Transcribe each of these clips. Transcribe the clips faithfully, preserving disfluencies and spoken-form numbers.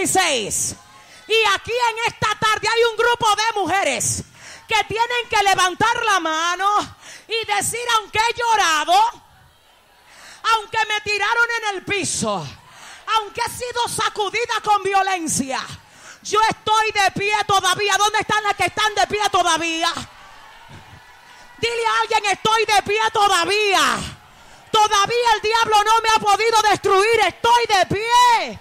dieciséis. Y aquí en esta tarde hay un grupo de mujeres que tienen que levantar la mano y decir: aunque he llorado, aunque me tiraron en el piso, aunque he sido sacudida con violencia, yo estoy de pie todavía. ¿Dónde están las que están de pie todavía? Dile a alguien: estoy de pie todavía. Todavía el diablo no me ha podido destruir. Estoy de pie.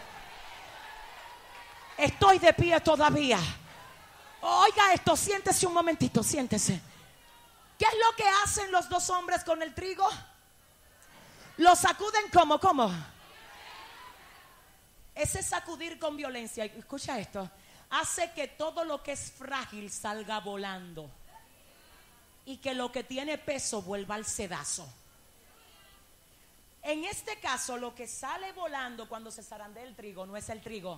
Estoy de pie todavía. Oiga esto, siéntese un momentito, siéntese. ¿Qué es lo que hacen los dos hombres con el trigo? Lo sacuden como, ¿cómo? Ese sacudir con violencia, escucha esto, hace que todo lo que es frágil salga volando y que lo que tiene peso vuelva al sedazo. En este caso, lo que sale volando cuando se zarandea el trigo no es el trigo.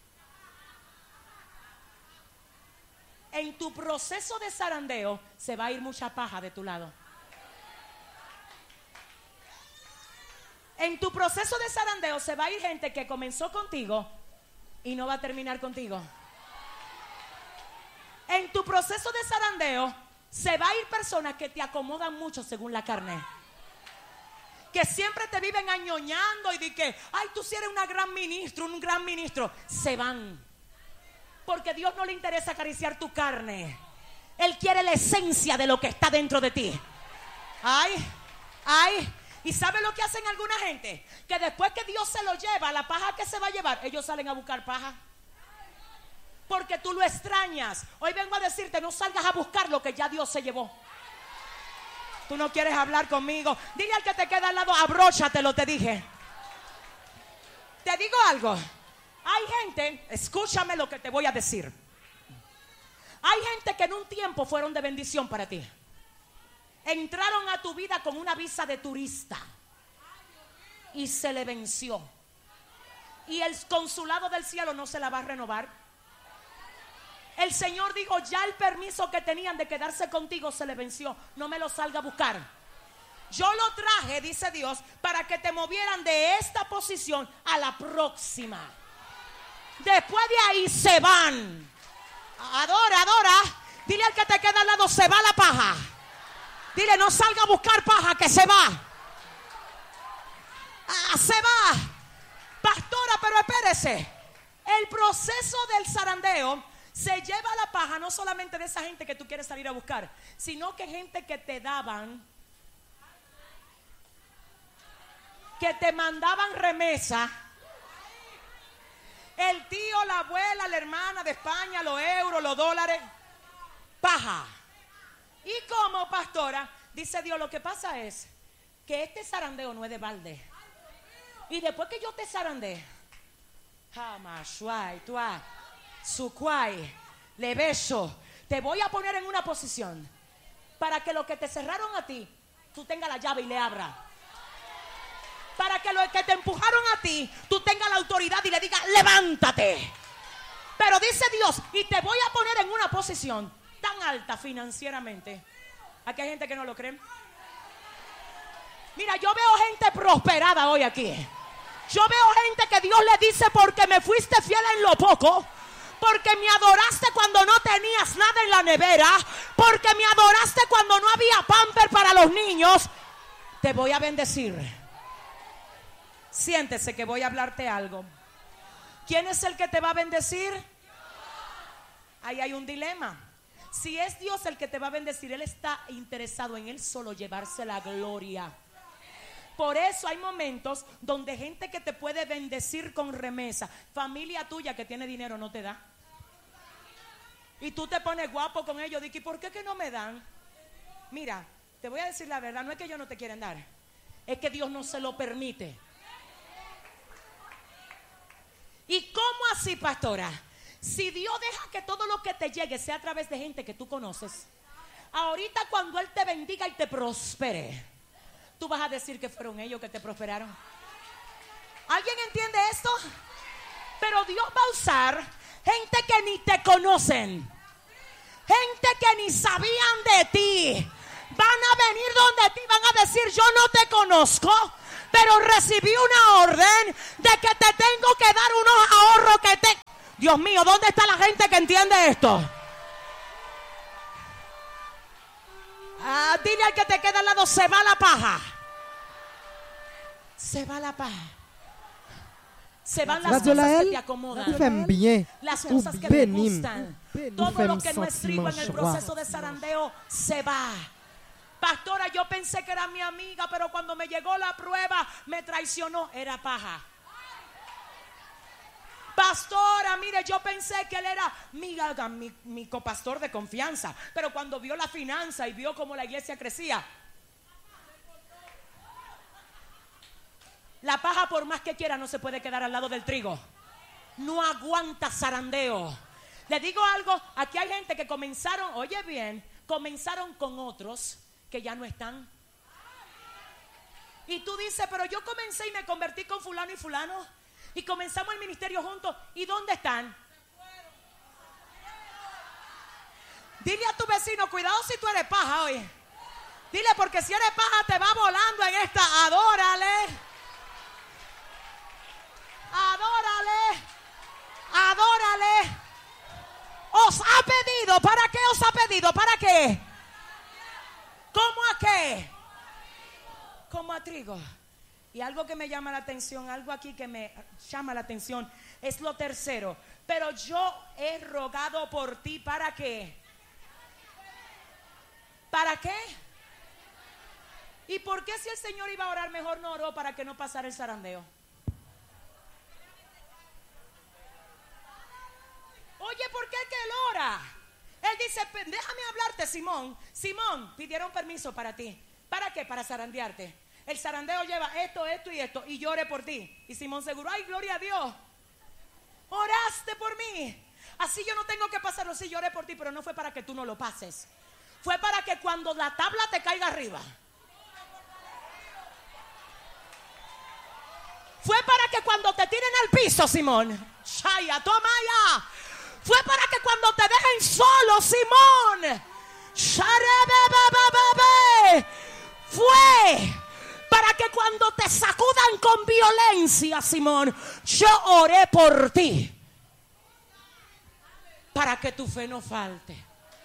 En tu proceso de zarandeo se va a ir mucha paja de tu lado. En tu proceso de zarandeo se va a ir gente que comenzó contigo y no va a terminar contigo. En tu proceso de zarandeo se va a ir personas que te acomodan mucho según la carne, que siempre te viven añoñando y di que, ay, tú sí eres una gran ministro, un gran ministro. Se van. Porque Dios no le interesa acariciar tu carne. Él quiere la esencia de lo que está dentro de ti. Ay, ay. ¿Y sabe lo que hacen alguna gente? Que después que Dios se lo lleva, la paja que se va a llevar, ellos salen a buscar paja. Porque tú lo extrañas. Hoy vengo a decirte: no salgas a buscar lo que ya Dios se llevó. Tú no quieres hablar conmigo. Dile al que te queda al lado: abróchatelo, te dije. Te digo algo. Hay gente, escúchame lo que te voy a decir. Hay gente que en un tiempo fueron de bendición para ti. Entraron a tu vida con una visa de turista y se le venció. Y el consulado del cielo no se la va a renovar. El Señor dijo: ya el permiso que tenían de quedarse contigo se le venció. No me lo salga a buscar. Yo lo traje, dice Dios, para que te movieran de esta posición a la próxima. Después de ahí se van. Adora, adora. Dile al que te queda al lado: se va la paja. Dile: no salga a buscar paja, que se va. Ah, se va. Pastora, pero espérese. El proceso del zarandeo se lleva la paja no solamente de esa gente que tú quieres salir a buscar, sino que gente que te daban, que te mandaban remesa. El tío, la abuela, la hermana de España, los euros, los dólares. Paja. Y como pastora, dice Dios: lo que pasa es que este zarandeo no es de balde. Y después que yo te zarandee, le beso, te voy a poner en una posición para que lo que te cerraron a ti, tú tengas la llave y le abras. Para que los que te empujaron a ti, tú tengas la autoridad y le digas: levántate. Pero dice Dios: y te voy a poner en una posición tan alta financieramente. Aquí hay gente que no lo cree. Mira, yo veo gente prosperada hoy aquí. Yo veo gente que Dios le dice: porque me fuiste fiel en lo poco, porque me adoraste cuando no tenías nada en la nevera, porque me adoraste cuando no había pamper para los niños, te voy a bendecir. Siéntese que voy a hablarte algo. ¿Quién es el que te va a bendecir? Ahí hay un dilema. Si es Dios el que te va a bendecir, Él está interesado en Él solo llevarse la gloria. Por eso hay momentos donde gente que te puede bendecir con remesa, familia tuya que tiene dinero no te da. Y tú te pones guapo con ellos. ¿Y por qué que no me dan? Mira, te voy a decir la verdad. No es que ellos no te quieren dar, es que Dios no se lo permite. ¿Y cómo así, pastora? Si Dios deja que todo lo que te llegue sea a través de gente que tú conoces, ahorita cuando Él te bendiga y te prospere, tú vas a decir que fueron ellos que te prosperaron. ¿Alguien entiende esto? Pero Dios va a usar gente que ni te conocen, gente que ni sabían de ti. Van a venir donde ti, van a decir: yo no te conozco, pero recibí una orden de que te tengo que dar unos ahorros que te... Dios mío, ¿dónde está la gente que entiende esto? Ah, dile al que te queda al lado, se va la paja. Se va la paja. Se van las cosas que te acomodan, las cosas que te gustan. Todo lo que no es trigo en el proceso de zarandeo se va. Pastora, yo pensé que era mi amiga, pero cuando me llegó la prueba me traicionó. Era paja. Pastora, mire, yo pensé que él era mi, mi, mi copastor de confianza, pero cuando vio la finanza y vio cómo la iglesia crecía, la paja, por más que quiera, no se puede quedar al lado del trigo. No aguanta zarandeo. Le digo algo, aquí hay gente que comenzaron, oye bien, comenzaron con otros que ya no están. Y tú dices, pero yo comencé y me convertí con fulano y fulano, y comenzamos el ministerio juntos. ¿Y dónde están? Dile a tu vecino, cuidado si tú eres paja hoy. Dile, porque si eres paja te va volando en esta. Adórale. Adórale. Adórale. Os ha pedido. ¿Para qué os ha pedido? ¿Para qué? ¿Cómo a qué? Como a trigo. Y algo que me llama la atención, algo aquí que me llama la atención, es lo tercero. Pero yo he rogado por ti, ¿para qué? ¿Para qué? ¿Y por qué si el Señor iba a orar, mejor no oró para que no pasara el zarandeo? Oye, ¿por qué que él ora? Él dice, déjame hablarte, Simón. Simón, pidieron permiso para ti. ¿Para qué? Para zarandearte. El zarandeo lleva esto, esto y esto, y yo oré por ti. Y Simón seguro, ay, gloria a Dios, oraste por mí. Así yo no tengo que pasarlo. Sí, yo oré por ti, pero no fue para que tú no lo pases. Fue para que cuando la tabla te caiga arriba. Fue para que cuando te tiren al piso, Simón, Shaya, toma ya. Fue para que cuando te dejen solo, Simón, fue para que cuando te sacudan con violencia, Simón, yo oré por ti. Para que tu fe no falte.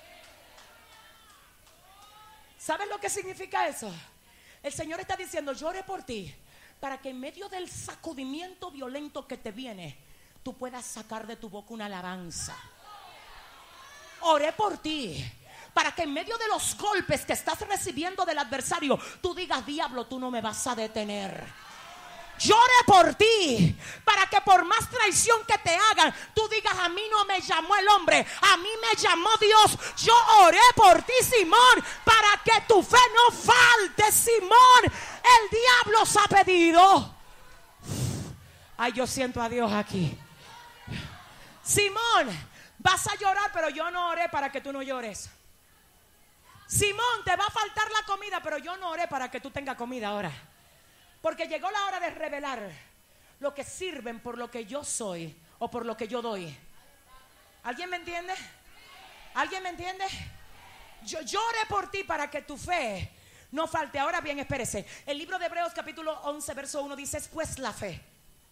¿Sabes lo que significa eso? El Señor está diciendo, yo oré por ti, para que en medio del sacudimiento violento que te viene, tú puedas sacar de tu boca una alabanza. Oré por ti, para que en medio de los golpes que estás recibiendo del adversario, tú digas, diablo, tú no me vas a detener. Yo oré por ti, para que por más traición que te hagan, tú digas, a mí no me llamó el hombre, a mí me llamó Dios. Yo oré por ti, Simón, para que tu fe no falte, Simón. El diablo se ha pedido. Ay, yo siento a Dios aquí. Simón, vas a llorar, pero yo no oré para que tú no llores. Simón, te va a faltar la comida, pero yo no oré para que tú tengas comida ahora. Porque llegó la hora de revelar lo que sirven por lo que yo soy o por lo que yo doy. ¿Alguien me entiende? ¿Alguien me entiende? Yo, yo oré por ti para que tu fe no falte. Ahora bien, espérese. El libro de Hebreos capítulo once verso uno dice, pues la fe,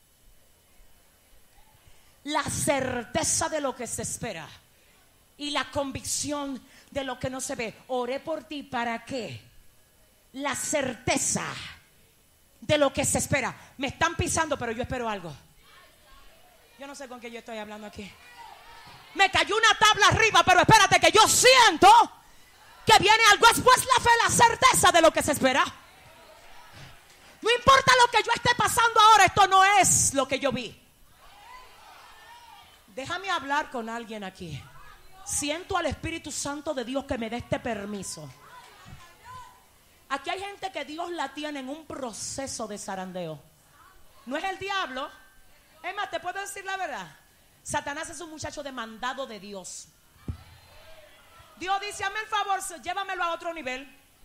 la certeza de lo que se espera y la convicción de lo que no se ve. Oré por ti para que la certeza de lo que se espera. Me están pisando, pero yo espero algo. Yo no sé con qué yo estoy hablando aquí. Me cayó una tabla arriba, pero espérate que yo siento que viene algo. Es pues la fe, la certeza de lo que se espera. No importa lo que yo esté pasando ahora, esto no es lo que yo vi. Déjame hablar con alguien aquí. Siento al Espíritu Santo de Dios que me dé este permiso. Aquí hay gente que Dios la tiene en un proceso de zarandeo. No es el diablo. Es más, te puedo decir la verdad. Satanás es un muchacho demandado de Dios. Dios dice, hazme el favor, llévamelo a otro nivel.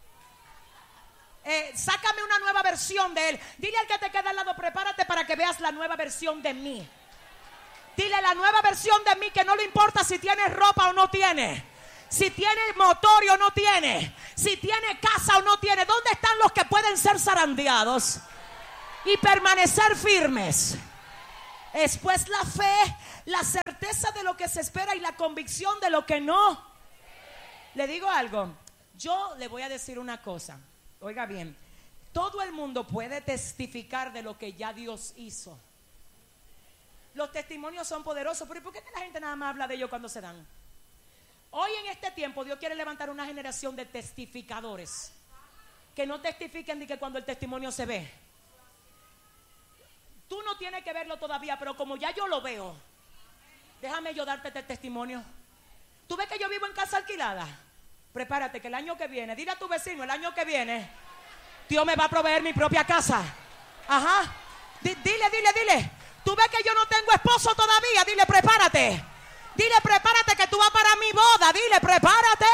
Eh, sácame una nueva versión de él. Dile al que te queda al lado, prepárate para que veas la nueva versión de mí. Dile la nueva versión de mí, que no le importa si tiene ropa o no tiene, si tiene motor o no tiene, si tiene casa o no tiene. ¿Dónde están los que pueden ser zarandeados y permanecer firmes? Es pues la fe, la certeza de lo que se espera y la convicción de lo que no. Le digo algo, yo le voy a decir una cosa, oiga bien, todo el mundo puede testificar de lo que ya Dios hizo. Los testimonios son poderosos, pero ¿por qué la gente nada más habla de ellos cuando se dan? Hoy en este tiempo Dios quiere levantar una generación de testificadores que no testifiquen de que cuando el testimonio se ve. Tú no tienes que verlo todavía, pero como ya yo lo veo, déjame yo darte este testimonio. ¿Tú ves que yo vivo en casa alquilada? Prepárate que el año que viene, dile a tu vecino, el año que viene Dios me va a proveer mi propia casa. Ajá. D- dile, dile, dile. ¿Tú ves que yo no tengo esposo todavía? Dile, prepárate. Dile, prepárate que tú vas para mi boda. Dile, prepárate.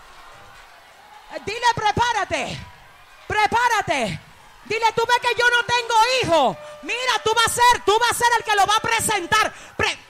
Dile, prepárate. Prepárate. Dile, tú ves que yo no tengo hijo. Mira, tú vas a ser, tú vas a ser el que lo va a presentar. Pre-